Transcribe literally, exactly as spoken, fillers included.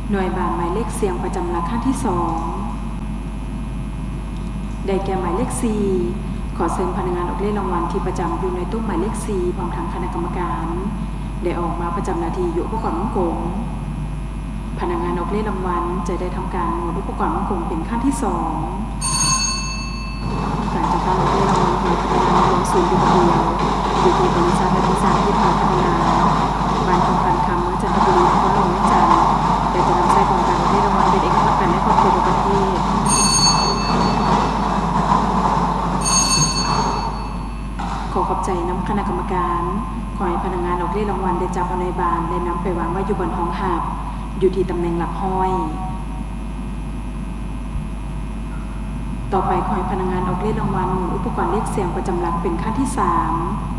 หน่วยบานหมายเลขเสียงประจำหลักขั้นที่สองได้แก่หมายเลขสี่ขอเชิญพนักงานออกเลขรางวัลที่ประจำอยู่ในตู้หมายเลขสี่พร้อมทั้งคณะกรรมการได้ออกมาประจำหน้าที่อยู่อุปกรณ์มังกรพนักงานออกเลขรางวัลจะได้ทำการหมุนอุปกรณ์มังกรเป็นขั้นที่สองการจัดการออกเลขรางวัลของพนักงานรวมศูนย์อยู่คนเดียวอยู่ที่บริษัทและบริษัทที่ผ่านพัฒนาบ้านของพันคำเมืองจันทบุรีนครหลวงจันทร์แต่จะนำใช้ของการออกเลขรางวัลเป็นเอกลักษณ์กันในครอบครัวประเทศขอขอบใจน้ำคณะกรรมการขอให้พนักงานออกเลขรางวัลได้จับเอาในบานได้นำไปวางไว้อยู่บนห้องหับอยู่ที่ตำแหน่งหลักห้อยต่อไปขอให้พนักงานออกเลขรางวัลอุปกรณ์เลขเสียงประจำหลักเป็นขั้นที่สาม